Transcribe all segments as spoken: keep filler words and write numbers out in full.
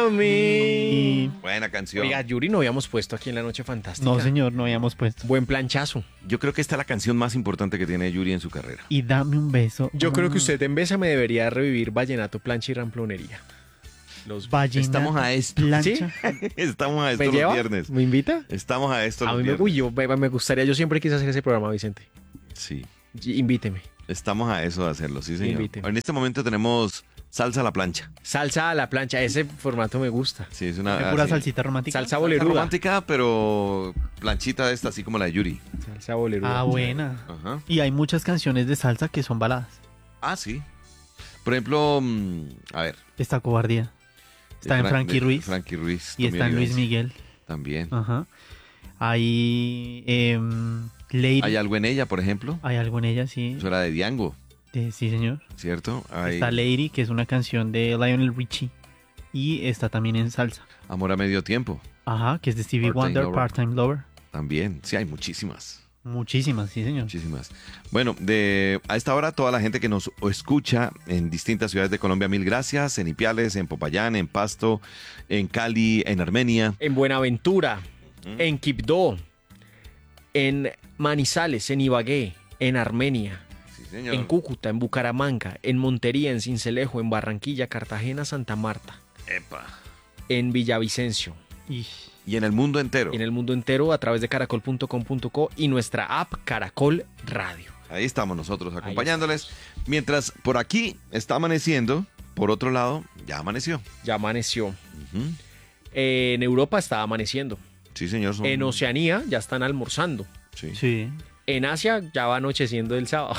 mí. Buena canción. Oiga, Yuri, no habíamos puesto aquí en La Noche Fantástica. No, señor, no habíamos puesto. Buen planchazo. Yo creo que esta es la canción más importante que tiene Yuri en su carrera. Y dame un beso. Yo creo que Mm. usted en Besa me debería revivir vallenato, plancha y ramplonería. Los Vallenato, Estamos a esto. plancha. Estamos a esto ¿Me los lleva? viernes. ¿Me invita? Estamos a esto A los mí me, viernes. uy, yo, me, me gustaría, yo siempre quise hacer ese programa, Vicente. Sí. Y- Invíteme. Estamos a eso de hacerlo, sí, señor. Invíteme. En este momento tenemos salsa a la plancha. Salsa a la plancha, ese formato me gusta. Sí, es una... Pura así. salsita romántica. Salsa Salsa boleruda. romántica, pero planchita de esta, así como la de Yuri. Salsa boleruda. Ah, buena. Ajá. Y hay muchas canciones de salsa que son baladas. Ah, sí. Por ejemplo, mm, a ver. Está Cobardía. Está de en Fra- Frankie de Ruiz. Frankie Ruiz. Y Tommy está en Luis Olivares. Miguel. También. Ajá. Hay em, Lady. Hay algo en ella, por ejemplo. Hay algo en ella, sí. Eso era de Diango, Eh, sí, señor. ¿cierto? Hay Está Lady, que es una canción de Lionel Richie. Y está también en salsa. Amor a medio tiempo. Ajá, que es de Stevie Part-Time Wonder, Lover. Part-Time Lover. También. Sí, hay muchísimas. Muchísimas, sí, señor. Muchísimas. Bueno, de, a esta hora toda la gente que nos escucha en distintas ciudades de Colombia, mil gracias. En Ipiales, en Popayán, en Pasto, en Cali, en Armenia. En Buenaventura, en Quibdó, en Manizales, en Ibagué, en Armenia, Sí, señor. en Cúcuta, en Bucaramanga, en Montería, en Sincelejo, en Barranquilla, Cartagena, Santa Marta, Epa. en Villavicencio, Ish. Y en el mundo entero. y en el mundo entero a través de caracol punto com punto co y nuestra app Caracol Radio. Ahí estamos nosotros acompañándoles. Mientras por aquí está amaneciendo, por otro lado, ya amaneció. Ya amaneció. Ujú. En Europa está amaneciendo. Sí, señor. son- En Oceanía ya están almorzando. Sí. Sí. En Asia ya va anocheciendo el sábado.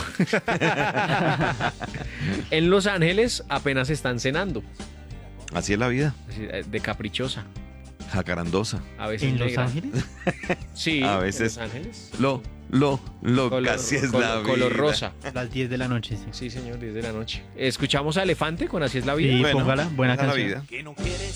En Los Ángeles apenas están cenando. Así es la vida. Así, eh, De caprichosa. Jacarandosa. A veces ¿En Los negra. Ángeles? Sí, A veces. en Los Ángeles. Lo, lo, lo, Color, casi es color- la vida. color rosa. Las diez de la noche, sí. Sí, señor, diez de la noche. Escuchamos a Elefante con Así es la vida. Sí, Bueno, póngala. Buena esa es la canción. vida. Que no quieres